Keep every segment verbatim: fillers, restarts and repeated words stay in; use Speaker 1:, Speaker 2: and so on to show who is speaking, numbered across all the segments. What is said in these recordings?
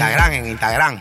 Speaker 1: Instagram, en Instagram.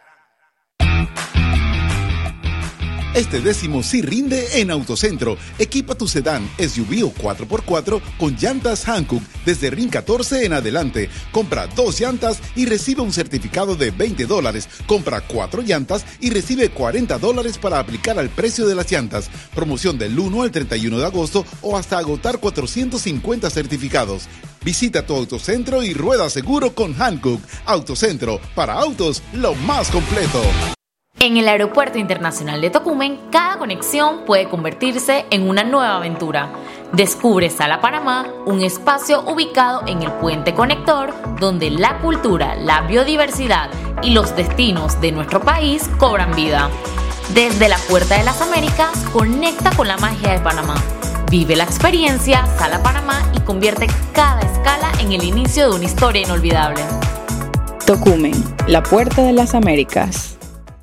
Speaker 2: Este décimo sí rinde en Autocentro. Equipa tu sedán, S U V o cuatro por cuatro con llantas Hankook desde R I N catorce en adelante. Compra dos llantas y recibe un certificado de veinte dólares. Compra cuatro llantas y recibe cuarenta dólares para aplicar al precio de las llantas. Promoción del uno al treinta y uno de agosto o hasta agotar cuatrocientos cincuenta certificados. Visita tu Autocentro y rueda seguro con Hankook. Autocentro, para autos, lo más completo.
Speaker 3: En el Aeropuerto Internacional de Tocumen, cada conexión puede convertirse en una nueva aventura. Descubre Sala Panamá, un espacio ubicado en el puente conector donde la cultura, la biodiversidad y los destinos de nuestro país cobran vida. Desde la Puerta de las Américas, conecta con la magia de Panamá. Vive la experiencia Sala Panamá y convierte cada escala en el inicio de una historia inolvidable.
Speaker 4: Tocumen, la Puerta de las Américas.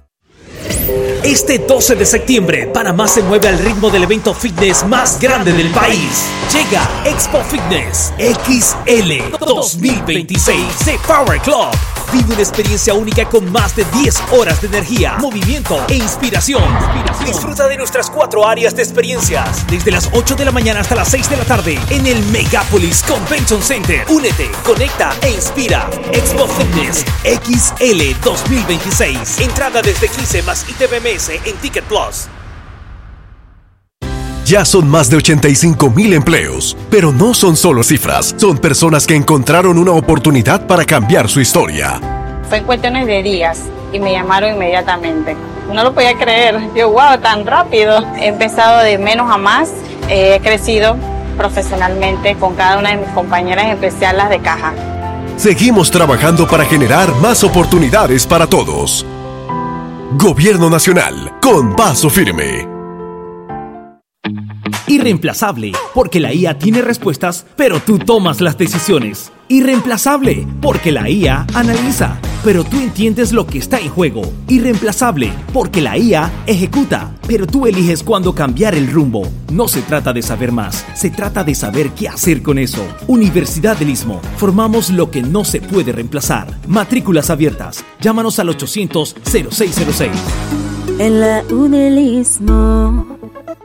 Speaker 5: Este doce de septiembre, Panamá se mueve al ritmo del evento fitness más grande del país. Llega Expo Fitness X L dos mil veintiséis de Power Club. Vive una experiencia única con más de diez horas de energía, movimiento e inspiración. Disfruta de nuestras cuatro áreas de experiencias, desde las ocho de la mañana hasta las seis de la tarde en el Megapolis Convention Center. Únete, conecta e inspira. Expo Fitness X L dos mil veintiséis. Entrada desde quince más I T V M S en Ticket Plus.
Speaker 6: Ya son más de ochenta y cinco mil empleos, pero no son solo cifras, son personas que encontraron una oportunidad para cambiar su historia.
Speaker 7: Fue en cuestiones de días y me llamaron inmediatamente. No lo podía creer, yo wow, tan rápido. He empezado de menos a más, eh, he crecido profesionalmente con cada una de mis compañeras, en especial las de caja.
Speaker 6: Seguimos trabajando para generar más oportunidades para todos. Gobierno Nacional, con paso firme.
Speaker 5: Irreemplazable, porque la I A tiene respuestas, pero tú tomas las decisiones. Irreemplazable, porque la I A analiza, pero tú entiendes lo que está en juego. Irreemplazable, porque la I A ejecuta, pero tú eliges cuándo cambiar el rumbo. No se trata de saber más, se trata de saber qué hacer con eso. Universidad del Istmo, formamos lo que no se puede reemplazar. Matrículas abiertas, llámanos al ochocientos cero seis cero seis.
Speaker 8: En la U del Istmo.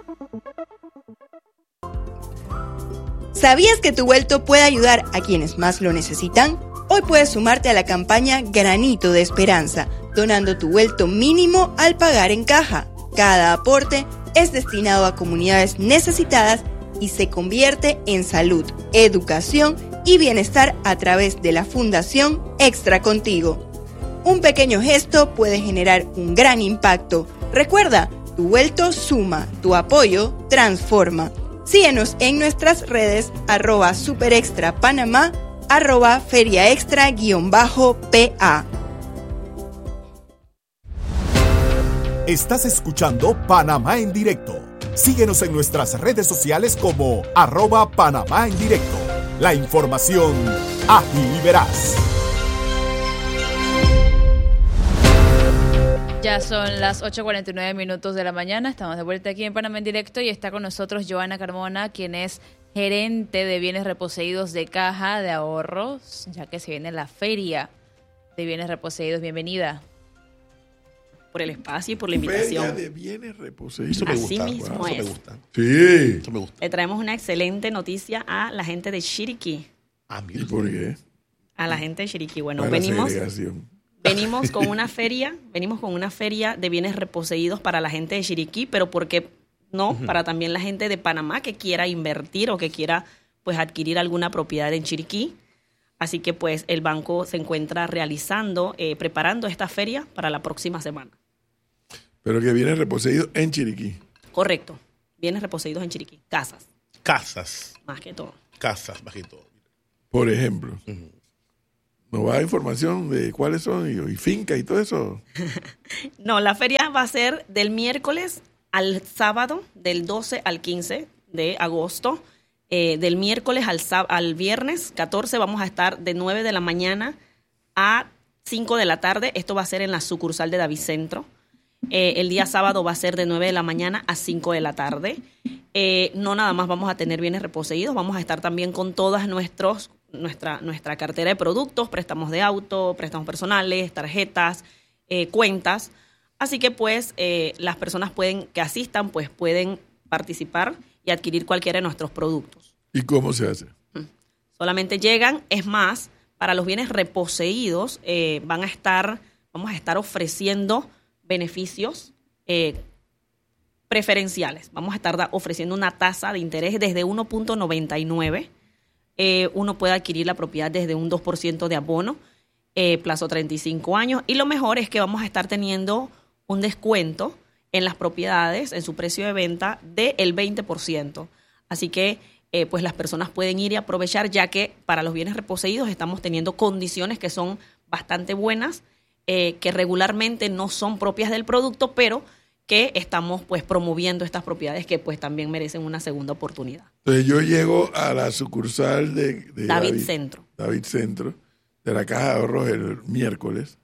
Speaker 9: ¿Sabías que tu vuelto puede ayudar a quienes más lo necesitan? Hoy puedes sumarte a la campaña Granito de Esperanza, donando tu vuelto mínimo al pagar en caja. Cada aporte es destinado a comunidades necesitadas y se convierte en salud, educación y bienestar a través de la Fundación Extra Contigo. Un pequeño gesto puede generar un gran impacto. Recuerda, tu vuelto suma, tu apoyo transforma. Síguenos en nuestras redes arroba superextrapanamá, arroba feriaextra guión bajo pa.
Speaker 10: Estás escuchando Panamá en Directo. Síguenos en nuestras redes sociales como arroba Panamá en Directo. La información ágil y veraz.
Speaker 11: Ya son las ocho cuarenta y nueve minutos de la mañana, estamos de vuelta aquí en Panamá en Directo y está con nosotros Joana Carmona, quien es gerente de bienes reposeídos de Caja de Ahorros, ya que se viene la feria de bienes reposeídos. Bienvenida.
Speaker 12: Por el espacio y por la invitación.
Speaker 13: Feria de bienes reposeídos. Eso me
Speaker 12: Así
Speaker 13: gusta.
Speaker 12: mismo
Speaker 13: Bueno,
Speaker 12: es.
Speaker 13: Eso me gusta. Sí. Eso me gusta.
Speaker 12: Le traemos una excelente noticia a la gente de Chiriquí.
Speaker 13: Ah, mira. ¿Y por qué?
Speaker 12: A la gente de Chiriquí. Bueno,
Speaker 13: Para
Speaker 12: venimos...
Speaker 13: segregación.
Speaker 12: Venimos con una feria, venimos con una feria de bienes reposeídos para la gente de Chiriquí, pero ¿por qué no? Uh-huh. Para también la gente de Panamá que quiera invertir o que quiera pues adquirir alguna propiedad en Chiriquí. Así que pues el banco se encuentra realizando, eh, preparando esta feria para la próxima semana.
Speaker 13: Pero que bienes reposeídos en Chiriquí.
Speaker 12: Correcto, bienes reposeídos en Chiriquí, casas.
Speaker 13: Casas.
Speaker 12: Más que todo.
Speaker 13: Casas, más que todo. Por ejemplo. Uh-huh. ¿Nos va a dar información de cuáles son y, y finca y todo eso?
Speaker 12: No, la feria va a ser del miércoles al sábado, del doce al quince de agosto. Eh, del miércoles al, al viernes catorce vamos a estar de nueve de la mañana a cinco de la tarde. Esto va a ser en la sucursal de Davicentro. Eh, el día sábado va a ser de nueve de la mañana a cinco de la tarde. Eh, no nada más vamos a tener bienes reposeídos, vamos a estar también con todos nuestros nuestra, nuestra cartera de productos, préstamos de auto, préstamos personales, tarjetas, eh, cuentas. Así que pues eh, las personas pueden que asistan pues pueden participar y adquirir cualquiera de nuestros productos.
Speaker 13: ¿Y cómo se hace?
Speaker 12: Solamente llegan, es más, para los bienes reposeídos eh, van a estar, vamos a estar ofreciendo beneficios eh, preferenciales. Vamos a estar da, ofreciendo una tasa de interés desde uno punto noventa y nueve. Eh, uno puede adquirir la propiedad desde un dos por ciento de abono, eh, plazo treinta y cinco años. Y lo mejor es que vamos a estar teniendo un descuento en las propiedades, en su precio de venta, del veinte por ciento. Así que eh, pues las personas pueden ir y aprovechar, ya que para los bienes reposeídos estamos teniendo condiciones que son bastante buenas, eh, que regularmente no son propias del producto, pero que estamos pues promoviendo estas propiedades que pues también merecen una segunda oportunidad.
Speaker 13: Entonces yo llego a la sucursal de, de
Speaker 12: David,
Speaker 13: David
Speaker 12: Centro.
Speaker 13: David Centro, de la Caja de Ahorros el miércoles,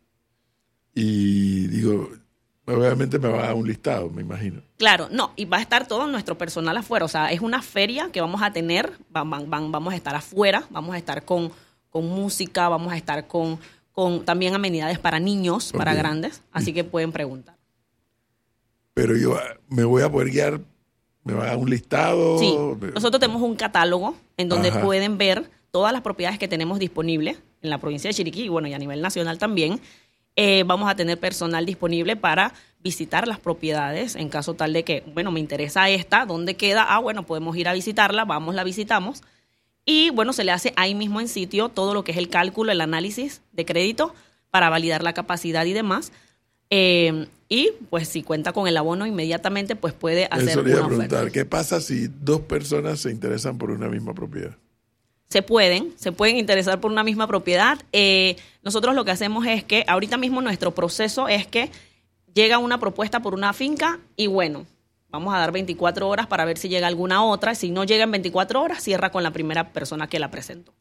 Speaker 13: y digo, obviamente me va a dar un listado, me imagino.
Speaker 12: Claro, no, y va a estar todo nuestro personal afuera, o sea, es una feria que vamos a tener, van, van, van, vamos a estar afuera, vamos a estar con, con música, vamos a estar con, con también amenidades para niños, okay, para grandes, así que pueden preguntar.
Speaker 13: Pero yo me voy a poder guiar, me va a dar un listado.
Speaker 12: Sí, nosotros tenemos un catálogo en donde
Speaker 13: Ajá.
Speaker 12: pueden ver todas las propiedades que tenemos disponibles en la provincia de Chiriquí, y bueno, y a nivel nacional también. Eh, vamos a tener personal disponible para visitar las propiedades en caso tal de que, bueno, me interesa esta, ¿dónde queda? Ah, bueno, podemos ir a visitarla, vamos, la visitamos. Y bueno, se le hace ahí mismo en sitio todo lo que es el cálculo, el análisis de crédito para validar la capacidad y demás. Eh, y pues si cuenta con el abono inmediatamente, pues puede hacer
Speaker 13: Eso le iba
Speaker 12: una
Speaker 13: a preguntar,
Speaker 12: oferta.
Speaker 13: ¿qué pasa si dos personas se interesan por una misma propiedad?
Speaker 12: Se pueden, se pueden interesar por una misma propiedad. Eh, nosotros lo que hacemos es que ahorita mismo nuestro proceso es que llega una propuesta por una finca y bueno, vamos a dar veinticuatro horas para ver si llega alguna otra. Si no llega en veinticuatro horas, cierra con la primera persona que la presentó.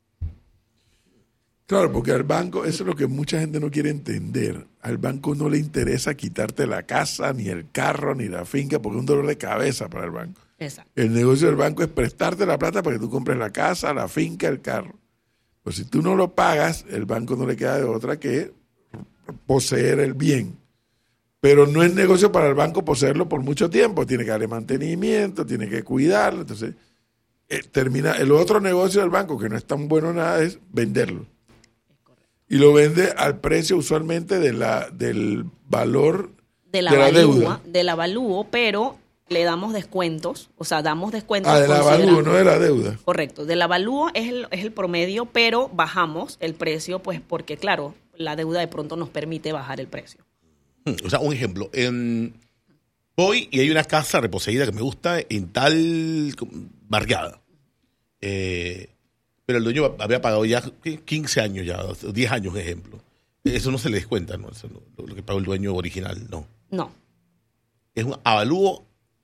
Speaker 13: Claro, porque al banco, eso es lo que mucha gente no quiere entender. Al banco no le interesa quitarte la casa, ni el carro, ni la finca, porque es un dolor de cabeza para el banco.
Speaker 12: Exacto.
Speaker 13: El negocio del banco es prestarte la plata para que tú compres la casa, la finca, el carro. Pues si tú no lo pagas, el banco no le queda de otra que poseer el bien. Pero no es negocio para el banco poseerlo por mucho tiempo. Tiene que darle mantenimiento, tiene que cuidarlo. Entonces, eh, termina. El otro negocio del banco, que no es tan bueno nada, es venderlo. Y lo vende al precio usualmente de la, del valor
Speaker 12: de la,
Speaker 13: de la
Speaker 12: avalúa,
Speaker 13: deuda.
Speaker 12: Del avalúo, pero le damos descuentos, o sea, damos descuentos.
Speaker 13: Ah, del avalúo, no de la deuda.
Speaker 12: Correcto, del avalúo es el, es el promedio, pero bajamos el precio, pues porque, claro, la deuda de pronto nos permite bajar el precio.
Speaker 1: O sea, un ejemplo, en, voy y hay una casa reposeída que me gusta en tal barriada. Eh, pero el dueño había pagado ya quince años, ya diez años, ejemplo. Eso no se le descuenta, ¿no? Eso no, lo que pagó el dueño original, no.
Speaker 12: No.
Speaker 1: Es un avalúo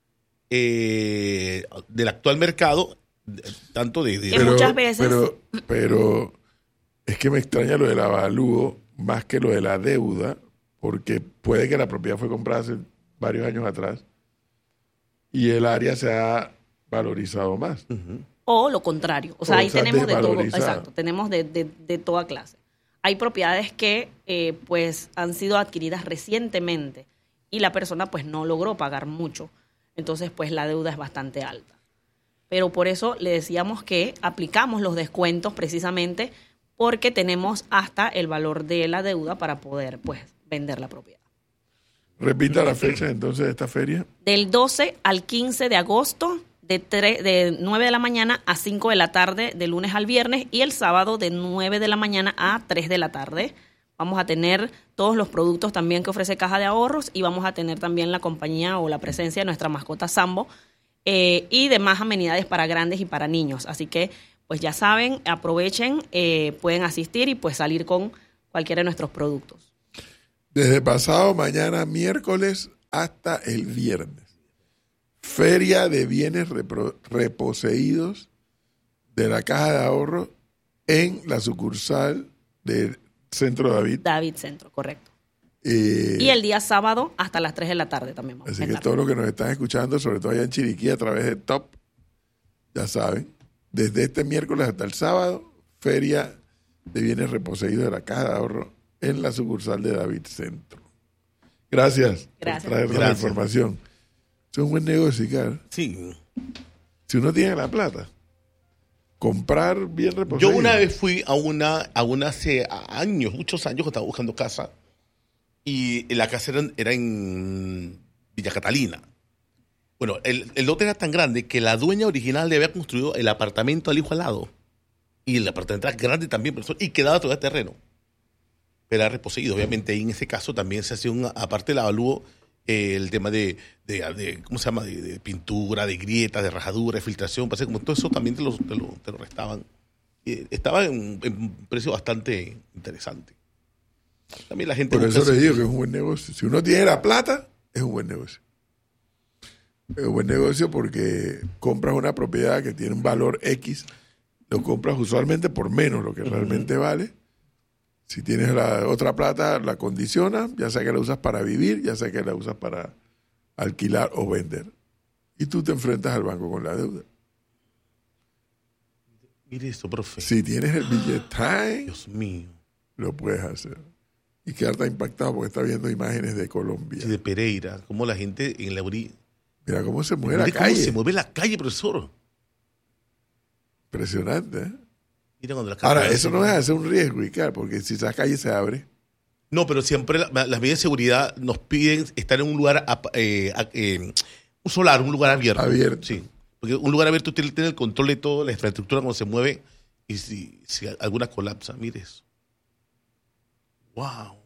Speaker 1: eh, del actual mercado, tanto de... de
Speaker 12: pero, muchas veces...
Speaker 13: Pero, pero es que me extraña lo del avalúo más que lo de la deuda, porque puede que la propiedad fue comprada hace varios años atrás y el área se ha valorizado más.
Speaker 1: Uh-huh.
Speaker 12: O lo contrario. O sea,
Speaker 13: o
Speaker 12: ahí
Speaker 13: sea,
Speaker 12: tenemos de todo. Exacto, tenemos de, de, de toda clase. Hay propiedades que eh, pues han sido adquiridas recientemente y la persona pues no logró pagar mucho. Entonces pues la deuda es bastante alta. Pero por eso le decíamos que aplicamos los descuentos precisamente porque tenemos hasta el valor de la deuda para poder pues vender la propiedad.
Speaker 13: Repita la fecha entonces de esta feria.
Speaker 12: Del doce al quince de agosto, de, tre- de nueve de la mañana a cinco de la tarde, de lunes al viernes, y el sábado de nueve de la mañana a tres de la tarde. Vamos a tener todos los productos también que ofrece Caja de Ahorros y vamos a tener también la compañía o la presencia de nuestra mascota Sambo eh, y demás amenidades para grandes y para niños. Así que, pues ya saben, aprovechen, eh, pueden asistir y pues salir con cualquiera de nuestros productos.
Speaker 13: Desde pasado mañana, miércoles, hasta el viernes. Feria de bienes repro- reposeídos de la Caja de Ahorro en la sucursal del Centro David.
Speaker 12: David Centro, correcto.
Speaker 13: Eh,
Speaker 12: y el día sábado hasta las tres de la tarde también. Vamos
Speaker 13: así
Speaker 12: a
Speaker 13: que
Speaker 12: estar.
Speaker 13: todos los que nos están escuchando, sobre todo allá en Chiriquí, a través de Top, ya saben, desde este miércoles hasta el sábado, feria de bienes reposeídos de la Caja de Ahorro en la sucursal de David Centro. Gracias,
Speaker 12: Gracias.
Speaker 13: por traernos
Speaker 1: Gracias.
Speaker 13: la información. Es un buen negocio, Icar.
Speaker 1: Sí.
Speaker 13: Si uno tiene la plata, comprar bien reposeído.
Speaker 1: Yo una vez fui a una, a una hace años, muchos años, que estaba buscando casa. Y la casa era, era en Villa Catalina. Bueno, el, el lote era tan grande que la dueña original le había construido el apartamento al hijo al lado. Y el apartamento era grande también, pero- y quedaba todavía terreno. Pero era reposeído. Obviamente, ahí en ese caso también se hacía un, aparte del avalúo, eh, el tema de, de, de- ¿cómo se llama? De, de pintura, de grietas, de rajadura, de filtración. Parece como todo eso también te lo, te lo, te lo restaban. Eh, estaba en, en un precio bastante interesante. También la gente
Speaker 13: Por
Speaker 1: busca
Speaker 13: eso le
Speaker 1: su-
Speaker 13: digo que es un buen negocio. Si uno tiene la plata, es un buen negocio. Es un buen negocio porque compras una propiedad que tiene un valor X, lo compras usualmente por menos lo que realmente vale. Si tienes la otra plata, la condicionas, ya sea que la usas para vivir, ya sea que la usas para alquilar o vender. Y tú te enfrentas al banco con la deuda.
Speaker 1: Mire eso, profe.
Speaker 13: Si tienes el billete,
Speaker 1: Dios mío.
Speaker 13: lo puedes hacer. Y quedarte impactado porque está viendo imágenes de Colombia.
Speaker 1: Sí, de Pereira, como la gente en la orilla.
Speaker 13: Mira cómo se mueve la
Speaker 1: Mire cómo
Speaker 13: calle.
Speaker 1: se mueve la calle, profesor.
Speaker 13: Impresionante, ¿eh?
Speaker 1: Mira cuando la
Speaker 13: Ahora,
Speaker 1: calle-
Speaker 13: eso no deja de ser un riesgo, Icar, porque si esa calle se abre,
Speaker 1: No, pero siempre la- las medidas de seguridad nos piden estar en un lugar, ap- eh, a- eh, un solar, un lugar abierto.
Speaker 13: Abierto.
Speaker 1: Sí, porque un lugar abierto tiene, tiene el control de toda la infraestructura cuando se mueve y si, si alguna colapsa, mire eso. Wow.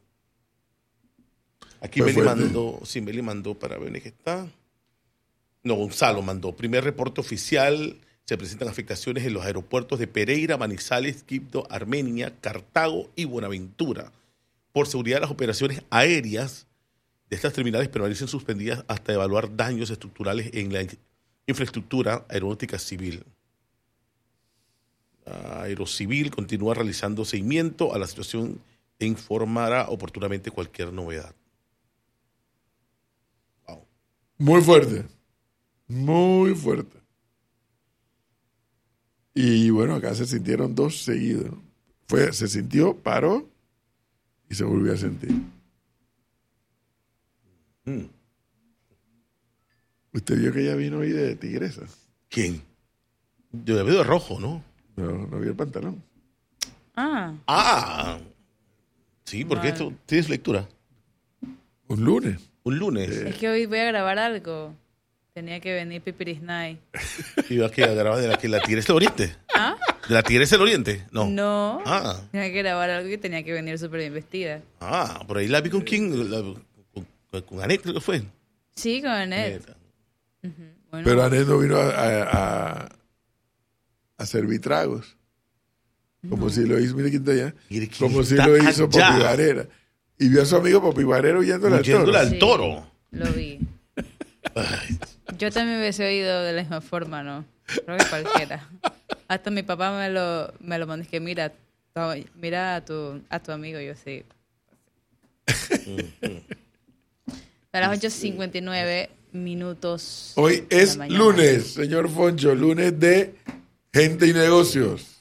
Speaker 1: Aquí
Speaker 13: Fue
Speaker 1: Meli
Speaker 13: fuerte.
Speaker 1: mandó, sí, Meli mandó para ver dónde está. No, Gonzalo mandó. Primer reporte oficial. Se presentan afectaciones en los aeropuertos de Pereira, Manizales, Quibdó, Armenia, Cartago y Buenaventura. Por seguridad, las operaciones aéreas de estas terminales permanecen suspendidas hasta evaluar daños estructurales en la infraestructura aeronáutica civil. Aerocivil continúa realizando seguimiento a la situación e informará oportunamente cualquier novedad.
Speaker 13: muy fuerte. Muy fuerte. Y bueno, acá se sintieron dos seguidos. Fue, se sintió, paró y se volvió a sentir.
Speaker 1: Mm.
Speaker 13: Usted vio que ella vino hoy de tigresa.
Speaker 1: ¿Quién? Yo la veo de rojo, ¿no?
Speaker 13: No, no vio el pantalón.
Speaker 11: Ah,
Speaker 1: Ah, sí, porque
Speaker 11: Vale.
Speaker 1: esto tiene su lectura.
Speaker 13: Un lunes.
Speaker 1: Un lunes.
Speaker 11: es que hoy voy a grabar algo. Tenía que venir Pipirisnay.
Speaker 1: Iba que a grabar de la, que la Tigresa del Oriente.
Speaker 11: ¿Ah?
Speaker 1: ¿De la Tigresa del Oriente? No.
Speaker 11: No.
Speaker 1: Ah,
Speaker 11: Tenía que grabar algo y tenía que venir súper bien vestida.
Speaker 1: ah, por ahí la vi con quién, La- con, con, con Anet, creo que fue.
Speaker 11: Sí, con Anet. Ujú. Bueno,
Speaker 13: Pero Anet no vino a, a, a, a servir tragos. Como si lo hizo, mire quién está allá.
Speaker 1: Mire quién
Speaker 13: Como si
Speaker 1: está
Speaker 13: lo hizo
Speaker 1: allá.
Speaker 13: Popi Varela. Y vio a su amigo Popi Varela huyéndole al toro.
Speaker 1: Huyéndole al
Speaker 11: Sí.
Speaker 1: toro.
Speaker 11: lo vi. Yo también hubiese oído de la misma forma, ¿no? Creo que cualquiera. Hasta mi papá me lo, me lo mandó. Es que mira, to- mira a tu, a tu amigo. Yo sí. A las ocho cincuenta y nueve minutos.
Speaker 13: Hoy
Speaker 11: de
Speaker 13: es
Speaker 11: la mañana.
Speaker 13: lunes, señor Foncho, lunes de Gente y Negocios.